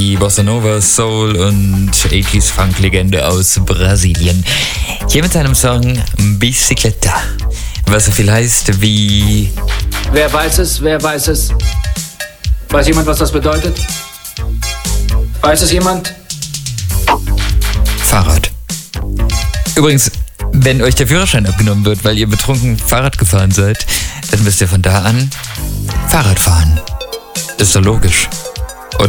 die Bossa Nova, Soul und 80s Funk-Legende aus Brasilien. Hier mit seinem Song Bicicleta, was so viel heißt wie... Wer weiß es? Wer weiß es? Weiß jemand, was das bedeutet? Weiß es jemand? Fahrrad. Übrigens, wenn euch der Führerschein abgenommen wird, weil ihr betrunken Fahrrad gefahren seid, dann müsst ihr von da an Fahrrad fahren. Ist doch logisch.